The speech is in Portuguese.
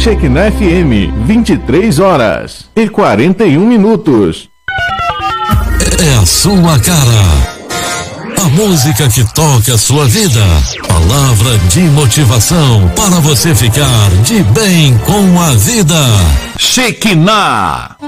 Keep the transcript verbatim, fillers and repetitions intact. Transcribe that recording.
Shekinah F M, vinte e três horas e quarenta e um minutos. É a sua cara. A música que toca a sua vida. Palavra de motivação para você ficar de bem com a vida. Shekinah.